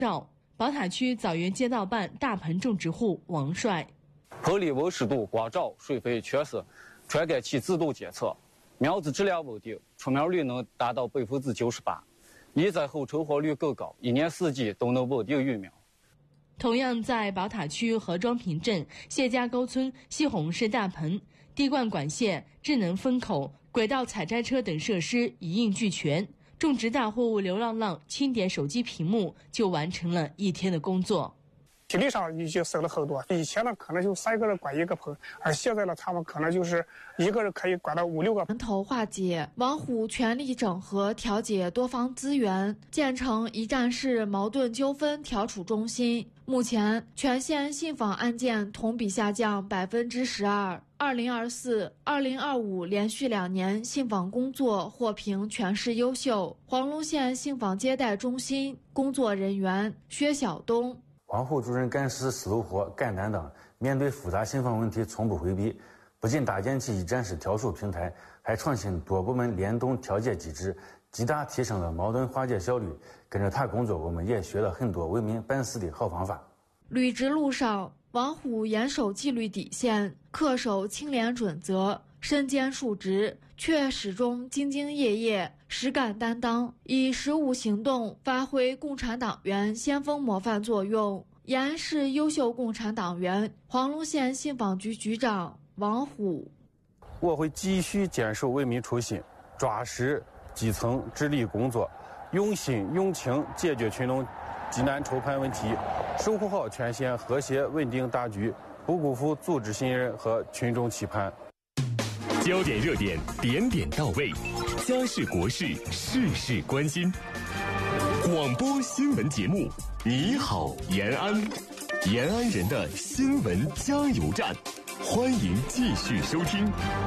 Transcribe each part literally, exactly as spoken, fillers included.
照宝塔区枣园街道办大棚种植户王帅， 合理温湿度光照水肥缺失，传感器自动监测，苗子质量稳定，出苗率能达到百分之九十八，一载后成活率更高，一年四季都能稳定育苗。 同样在宝塔区何庄坪镇谢家沟村西红柿大棚，滴灌管线、智能风口、轨道采摘车等设施一应俱全，种植大户刘浪浪轻点手机屏幕就完成了一天的工作。 体力上已经省了很多，以前呢可能就三个人管一个棚，而现在呢他们可能就是一个人可以管到五六个。 源头化解，王虎全力整合调解多方资源，建成一站式矛盾纠纷调处中心。目前全县信访案件同比下降百分之十二。二零二四、二零二五连续两年信访工作获评全市优秀。黄龙县信访接待中心工作人员薛晓东。 王虎主任干事思路活、干担当，面对复杂信访问题从不回避，不仅搭建起一站式调处平台，还创新多部门联动调解机制，极大提升了矛盾化解效率。跟着他工作，我们也学了很多为民办事的好方法。 履职路上，王虎严守纪律底线，恪守清廉准则，身兼数职，却始终兢兢业业，实干担当，以实务行动发挥共产党员先锋模范作用。延安市优秀共产党员、黄龙县信访局局长王虎。 我会继续坚守为民初心，抓实基层治理工作，用心用情解决群众急难愁盼问题，守护好全县和谐稳定大局，不辜负组织信任和群众期盼。 焦点热点，点点到位，家事国事，事事关心。广播新闻节目，你好延安，延安人的新闻加油站，欢迎继续收听。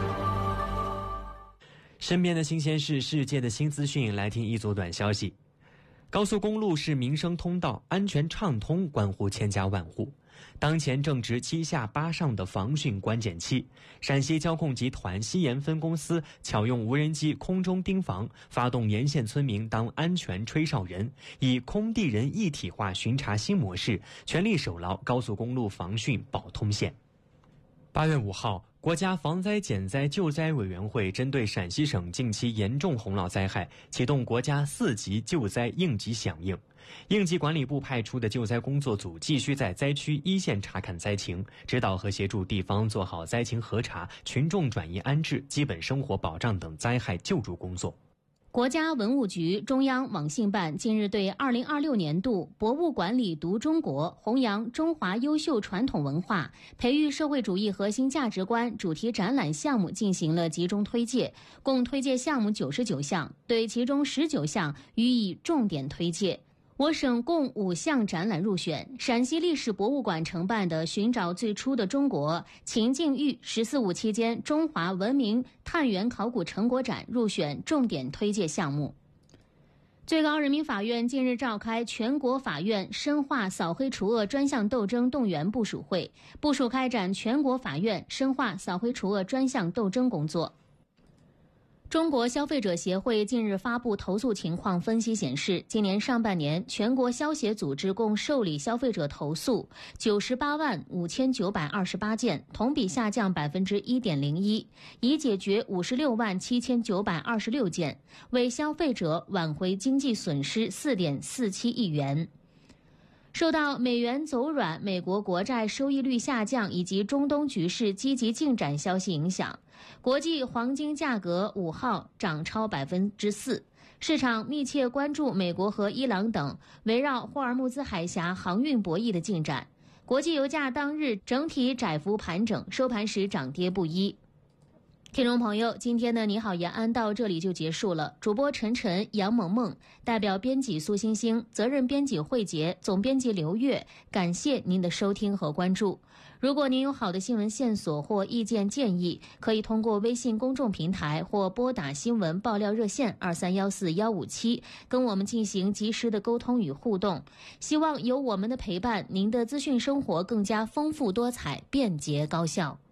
身边的新鲜事，世界的新资讯，来听一组短消息。高速公路是民生通道，安全畅通关乎千家万户。当前正值七下八上的防汛关键期，陕西交控集团西延分公司巧用无人机空中盯防，发动沿线村民当安全吹哨人，以空地人一体化巡查新模式，全力守牢高速公路防汛保通线。八月五号，国家防灾减灾救灾委员会针对陕西省近期严重洪涝灾害，启动国家四级救灾应急响应。应急管理部派出的救灾工作组继续在灾区一线查看灾情，指导和协助地方做好灾情核查、群众转移安置、基本生活保障等灾害救助工作。 国家文物局、中央网信办近日对二零二六年度博物馆里读中国、弘扬中华优秀传统文化、培育社会主义核心价值观主题展览项目进行了集中推介，共推介项目九十九项，对其中十九项予以重点推介。我省共五项展览入选，陕西历史博物馆承办的寻找最初的中国秦晋豫十四五期间中华文明探源考古成果展入选重点推介项目。最高人民法院近日召开全国法院深化扫黑除恶专项斗争动员部署会，部署开展全国法院深化扫黑除恶专项斗争工作。中国消费者协会近日发布投诉情况分析显示，今年上半年全国消协组织共受理消费者投诉九十八万五千九百二十八件，同比下降百分之一点零一，已解决五十六万七千九百二十六件，为消费者挽回经济损失四点四七亿元。受到美元走软、美国国债收益率下降以及中东局势积极进展消息影响，国际黄金价格五号涨超百分之四。市场密切关注美国和伊朗等围绕霍尔木兹海峡航运博弈的进展。国际油价当日整体窄幅盘整，收盘时涨跌不一。听众朋友，今天的你好延安到这里就结束了。主播陈晨、杨萌萌，代表编辑苏星星，责任编辑慧杰，总编辑刘月，感谢您的收听和关注。如果您有好的新闻线索或意见建议，可以通过微信公众平台或拨打新闻爆料热线二三幺四幺五七跟我们进行及时的沟通与互动。希望有我们的陪伴，您的资讯生活更加丰富多彩、便捷高效。